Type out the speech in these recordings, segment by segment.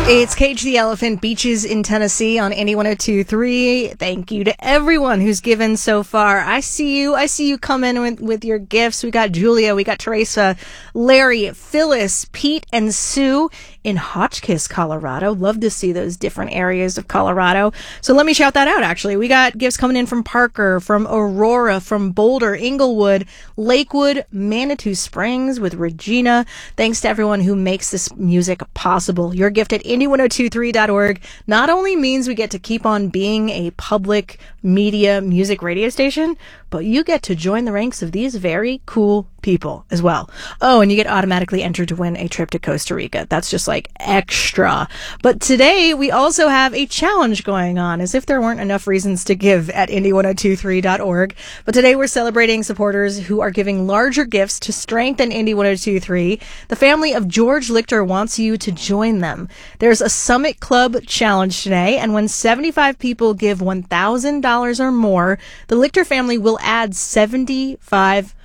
It's Cage the Elephant, Beaches in Tennessee on Indie 102.3. Thank you to everyone who's given so far. I see you come in with your gifts. We got Julia, we got Teresa, Larry, Phyllis, Pete, and Sue in Hotchkiss, Colorado. Love to see those different areas of Colorado. So let me shout that out, actually. We got gifts coming in from Parker, from Aurora, from Boulder, Inglewood, Lakewood, Manitou Springs with Regina. Thanks to everyone who makes this music possible. Your gift at indie1023.org not only means we get to keep on being a public media music radio station, but you get to join the ranks of these very cool people as well. Oh, and you get automatically entered to win a trip to Costa Rica. That's just like extra. But today we also have a challenge going on, as if there weren't enough reasons to give at indie1023.org. But today we're celebrating supporters who are giving larger gifts to strengthen Indie 1023. The family of George Lichter wants you to join them. There's a Summit Club challenge today, and when 75 people give $1,000 or more, the Lichter family will add $7,500.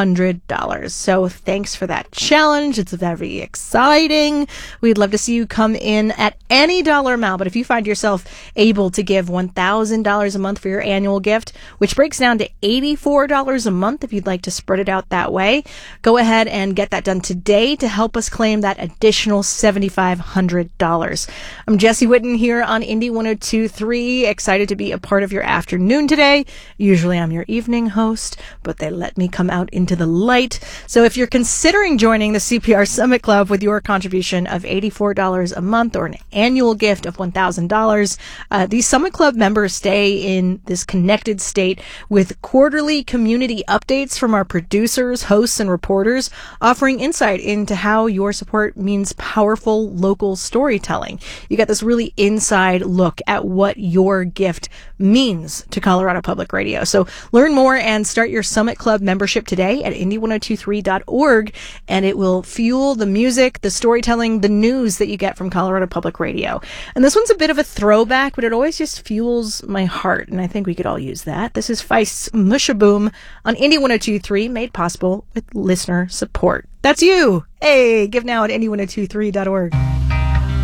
So thanks for that challenge. It's very exciting. We'd love to see you come in at any dollar amount, but if you find yourself able to give $1,000 a month for your annual gift, which breaks down to $84 a month if you'd like to spread it out that way, go ahead and get that done today to help us claim that additional $7,500. I'm Jesse Whitten here on Indie 102.3, excited to be a part of your afternoon today. Usually I'm your evening host, but they let me come out into the light. So if you're considering joining the CPR Summit Club with your contribution of $84 a month or an annual gift of $1,000, these Summit Club members stay in this connected state with quarterly community updates from our producers, hosts, and reporters, offering insight into how your support means powerful local storytelling. You get this really inside look at what your gift means to Colorado Public Radio. So learn more and start your Summit Club membership today at indie1023.org, and it will fuel the music, the storytelling, the news that you get from Colorado Public Radio. And this one's a bit of a throwback, but it always just fuels my heart, and I think we could all use that. This is Feist's Mushaboom on Indie 102.3, made possible with listener support. That's you! Hey, give now at indie1023.org.